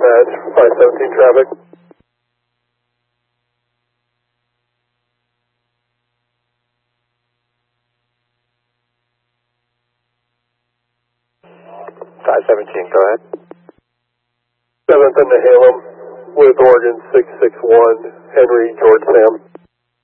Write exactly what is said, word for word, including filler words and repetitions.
dispatch, five seventeen traffic. five seventeen, go ahead. seventh and Nehalem with Oregon six six one, Henry, George Sam.